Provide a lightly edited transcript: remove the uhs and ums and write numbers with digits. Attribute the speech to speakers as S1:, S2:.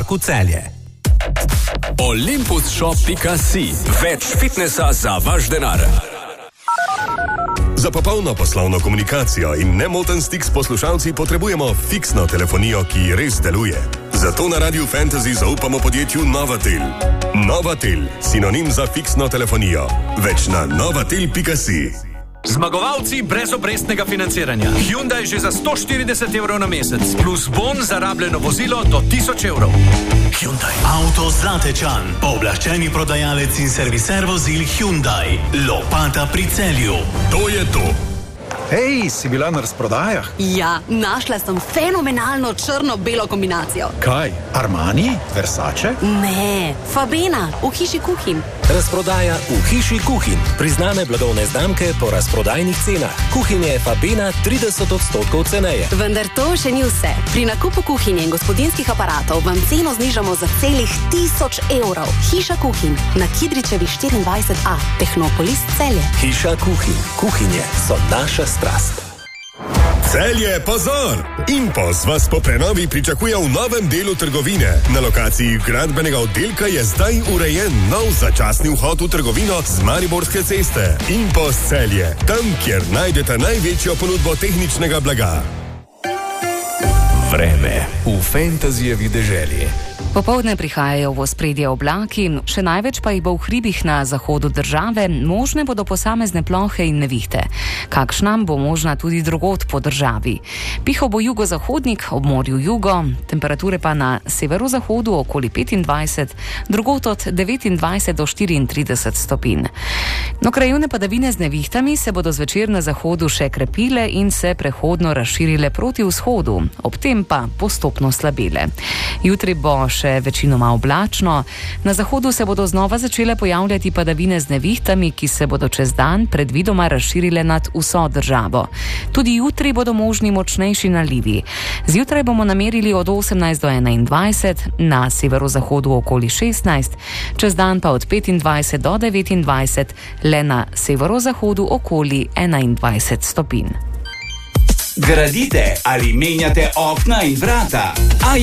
S1: parku Celje.
S2: Olympusshop.si. Več fitnesa za vaš denar.
S3: Za popolno poslovno komunikacijo in nemoten stik s poslušalci potrebujemo fiksno telefonijo, ki res deluje. Zato na Radiu Fantasy zaupamo podjetju Novatel. Novatel, sinonim za fiksno telefonijo. Več na novatel.si.
S4: Zmagovalci brez obrestnega financiranja. Hyundai že za 140 evrov na mesec, plus bon za rabljeno vozilo do 1000 evrov. Hyundai.
S5: Avto Zlatečan, pooblaščeni prodajalec in serviser vozil Hyundai. Lopata pri Celju.
S3: To je to.
S6: Hej, si bila na razprodajah?
S7: Ja, našla sem fenomenalno črno-belo kombinacijo.
S6: Kaj? Armani? Versace?
S7: Ne, Fabena, v hiši Kuhin.
S1: Razprodaja v hiši Kuhin. Priznane blagovne znamke po razprodajnih cenah. Kuhinje Fabena 30% ceneje.
S7: Vendar to še ni vse. Pri nakupu kuhinje in gospodinjskih aparatov vam ceno znižamo za celih 1000 evrov. Hiša Kuhin na Kidričevi 24A, Technopolis Celje.
S1: Hiša Kuhin. Kuhinje so naša strast.
S3: Celje, pozor! Impos vas po prenovi pričakuje v novem delu trgovine. Na lokaciji gradbenega oddelka je zdaj urejen nov začasni vhod v trgovino z Mariborske ceste. Impos Celje, tam, kjer najdete največjo ponudbo tehničnega blaga.
S2: Vreme v Fantasyjevi deželi.
S8: Popoldne prihajajo v ospredje oblaki, še največ pa jih bo v hribih na zahodu države, možne bodo posamezne plohe in nevihte. Kakšna bo možna tudi drugod po državi. Pihal bo jugozahodnik, ob morju jugo, temperature pa na severozahodu okoli 25, drugod od 29 do 34 stopinj. No, krajevne padavine z nevihtami se bodo zvečer na zahodu še krepile in se prehodno razširile proti vzhodu, ob tem pa postopno slabile. Jutri bo še večinoma oblačno. Na zahodu se bodo znova začele pojavljati padavine z nevihtami, ki se bodo čez dan predvidoma razširile nad vso državo. Tudi jutri bodo možni močnejši nalivi. Zjutraj bomo namerili od 18 do 21, na severozahodu okoli 16, čez dan pa od 25 do 29, le na severozahodu okoli 21 stopinj.
S5: Gradite ali menjate okna in vrata?